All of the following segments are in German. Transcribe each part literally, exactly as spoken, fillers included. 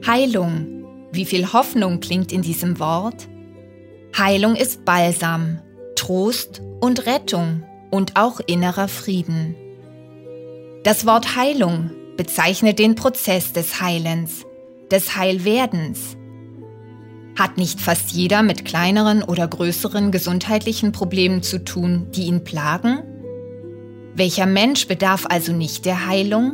Heilung. Wie viel Hoffnung klingt in diesem Wort? Heilung ist Balsam, Trost und Rettung und auch innerer Frieden. Das Wort Heilung bezeichnet den Prozess des Heilens, des Heilwerdens. Hat nicht fast jeder mit kleineren oder größeren gesundheitlichen Problemen zu tun, die ihn plagen? Welcher Mensch bedarf also nicht der Heilung?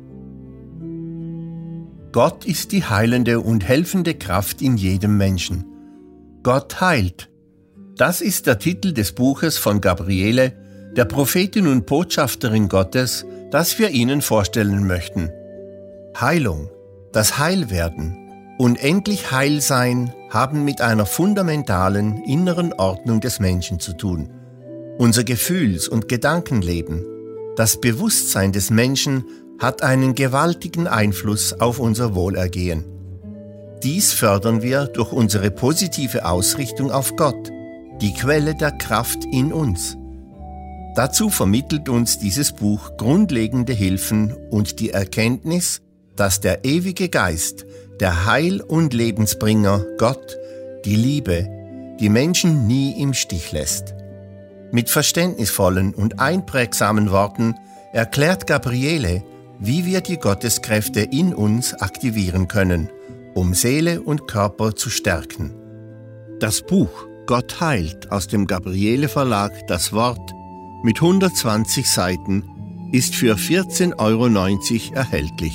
Gott ist die heilende und helfende Kraft in jedem Menschen. Gott heilt. Das ist der Titel des Buches von Gabriele, der Prophetin und Botschafterin Gottes, das wir Ihnen vorstellen möchten. Heilung, das Heilwerden und endlich Heilsein haben mit einer fundamentalen inneren Ordnung des Menschen zu tun. Unser Gefühls- und Gedankenleben, das Bewusstsein des Menschen hat einen gewaltigen Einfluss auf unser Wohlergehen. Dies fördern wir durch unsere positive Ausrichtung auf Gott, die Quelle der Kraft in uns. Dazu vermittelt uns dieses Buch grundlegende Hilfen und die Erkenntnis, dass der ewige Geist, der Heil- und Lebensbringer, Gott, die Liebe, die Menschen nie im Stich lässt. Mit verständnisvollen und einprägsamen Worten erklärt Gabriele, wie wir die Gotteskräfte in uns aktivieren können, um Seele und Körper zu stärken. Das Buch Gott heilt aus dem Gabriele Verlag Das Wort mit hundertzwanzig Seiten ist für vierzehn Euro neunzig erhältlich.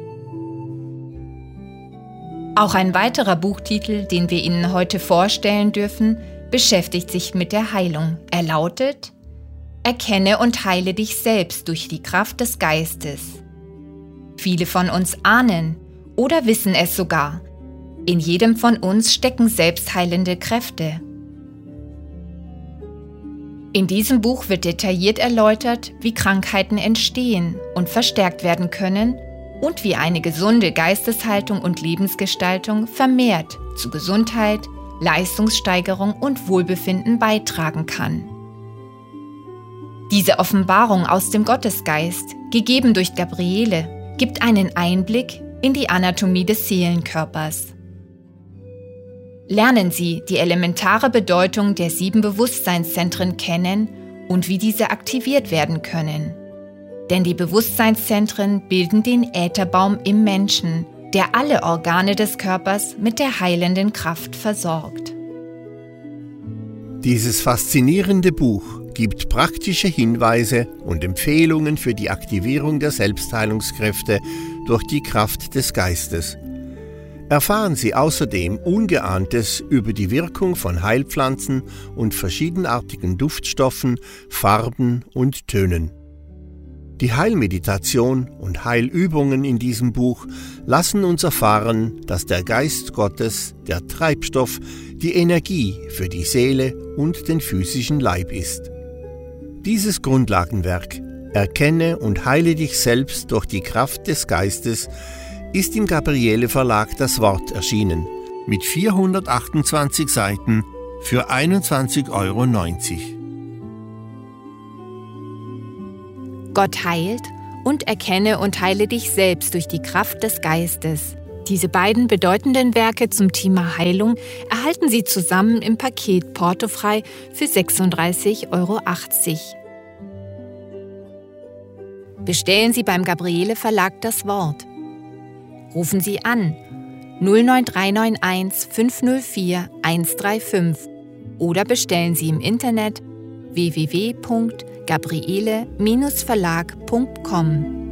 Auch ein weiterer Buchtitel, den wir Ihnen heute vorstellen dürfen, beschäftigt sich mit der Heilung. Er lautet: Erkenne und heile dich selbst durch die Kraft des Geistes. Viele von uns ahnen oder wissen es sogar. In jedem von uns stecken selbstheilende Kräfte. In diesem Buch wird detailliert erläutert, wie Krankheiten entstehen und verstärkt werden können und wie eine gesunde Geisteshaltung und Lebensgestaltung vermehrt zu Gesundheit, Leistungssteigerung und Wohlbefinden beitragen kann. Diese Offenbarung aus dem Gottesgeist, gegeben durch Gabriele, gibt einen Einblick in die Anatomie des Seelenkörpers. Lernen Sie die elementare Bedeutung der sieben Bewusstseinszentren kennen und wie diese aktiviert werden können. Denn die Bewusstseinszentren bilden den Ätherbaum im Menschen, der alle Organe des Körpers mit der heilenden Kraft versorgt. Dieses faszinierende Buch gibt praktische Hinweise und Empfehlungen für die Aktivierung der Selbstheilungskräfte durch die Kraft des Geistes. Erfahren Sie außerdem Ungeahntes über die Wirkung von Heilpflanzen und verschiedenartigen Duftstoffen, Farben und Tönen. Die Heilmeditation und Heilübungen in diesem Buch lassen uns erfahren, dass der Geist Gottes der Treibstoff, die Energie für die Seele und den physischen Leib ist. Dieses Grundlagenwerk, Erkenne und heile dich selbst durch die Kraft des Geistes, ist im Gabriele Verlag Das Wort erschienen, mit vierhundertachtundzwanzig Seiten für einundzwanzig Euro neunzig. Gott heilt und erkenne und heile dich selbst durch die Kraft des Geistes. Diese beiden bedeutenden Werke zum Thema Heilung erhalten Sie zusammen im Paket portofrei für sechsunddreißig Euro achtzig. Bestellen Sie beim Gabriele Verlag Das Wort. Rufen Sie an null neun drei neun eins fünf null vier eins drei fünf oder bestellen Sie im Internet w w w punkt gabriele Bindestrich verlag punkt com.